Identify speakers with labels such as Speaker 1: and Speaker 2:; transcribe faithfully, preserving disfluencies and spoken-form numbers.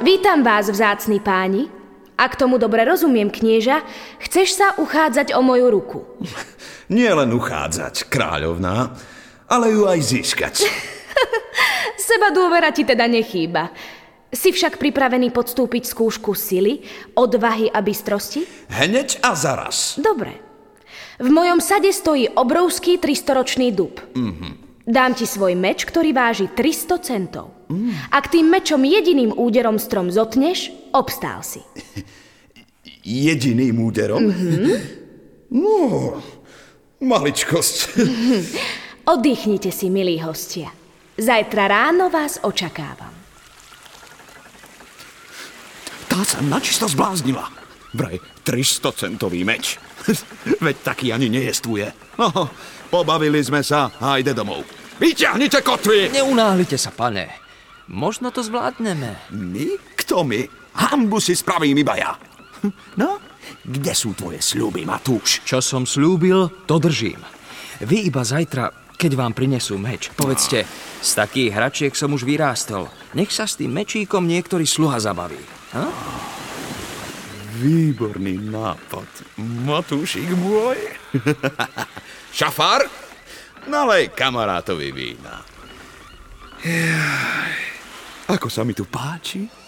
Speaker 1: Vítam vás, vzácni páni. Ak tomu dobre rozumiem, knieža, chceš sa uchádzať o moju ruku.
Speaker 2: Nie len uchádzať, kráľovná, ale ju aj získať.
Speaker 1: Seba dôvera ti teda nechýba. Si však pripravený podstúpiť skúšku sily, odvahy a bystrosti?
Speaker 2: Hneď a zaraz.
Speaker 1: Dobre. V mojom sade stojí obrovský tristoročný dub.
Speaker 2: Mhm.
Speaker 1: Dám ti svoj meč, ktorý váži tristo centov.
Speaker 2: Mm.
Speaker 1: Ak tým mečom jediným úderom strom zotneš, obstál si.
Speaker 2: Jediným úderom?
Speaker 1: Mhm.
Speaker 2: No, maličkosť.
Speaker 1: Oddychnite si, milí hostia. Zajtra ráno vás očakávam.
Speaker 2: Tá sa načisto zbláznila. Vraj tristocentový meč. Veď taký ani nejestvuje. No, pobavili sme sa a ide domov. Vyťahnite kotvy!
Speaker 3: Neunáhlite sa, pane. Možno to zvládneme.
Speaker 2: My? Kto my? Hanbu si spravím iba ja. No, kde sú tvoje sľuby, Matúš?
Speaker 3: Čo som slúbil, to držím. Vy iba zajtra, keď vám prinesú meč, povedzte, z takých hračiek som už vyrástol. Nech sa s tým mečíkom niektorý sluha zabaví. Ha?
Speaker 2: Výborný nápad, Matúšik môj. Šafár, nalej kamarátovi vína. Jaj, ako sa mi tu páči.